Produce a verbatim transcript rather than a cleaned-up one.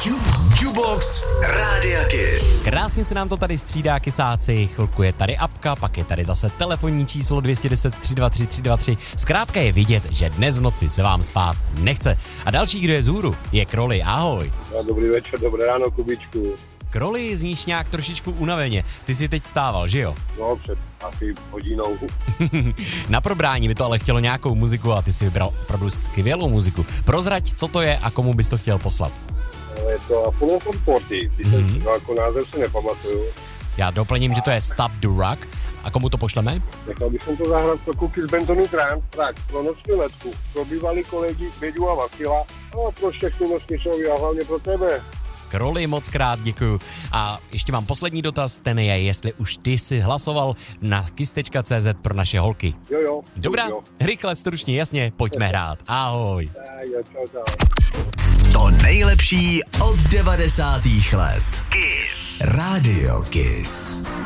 Jubox Rádia Kiss. Krásně se nám to tady střídá, kysáci. Chvilku je tady apka, pak je tady zase telefonní číslo dvě jedna deset, tři dva tři, tři dva tři. Zkrátka je vidět, že dnes v noci se vám spát nechce. A další, kdo je vzhůru, je Kroli. Ahoj. No, dobrý večer, dobré ráno, Kubičku. Kroli, zníš nějak trošičku unaveně. Ty jsi teď stával, že jo? No, před asi hodinou. Na probrání by to ale chtělo nějakou muziku a ty si vybral opravdu skvělou muziku. Prozrať, co to je a komu bys to chtěl poslat. No, je to Full of Forty, ty mm-hmm. se, no, jako název si nepamatuju. Já doplním, že to je Stop the Rock. A komu to pošleme? Nechal bych to zahrát pro Kuky z Bentonu Trans, tak pro noční letku, pro bývalý kolegy Beďu a Vakila, a pro všechny noční šovy a hlavně pro tebe. Kroli, moc krát děkuju. A ještě mám poslední dotaz, ten je, jestli už ty jsi hlasoval na kiss tečka cé zet pro naše holky. Jo, jo. Dobrá, jo. rychle, stručně, jasně, pojďme hrát. Ahoj. Jo, čau, čau. To nejlepší od devadesátých let. Kiss. Rádio Kiss.